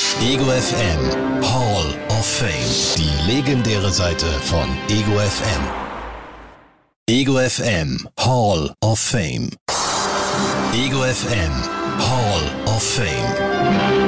Ego FM Hall of Fame. Die legendäre Seite von Ego FM. Ego FM Hall of Fame. Ego FM Hall of Fame.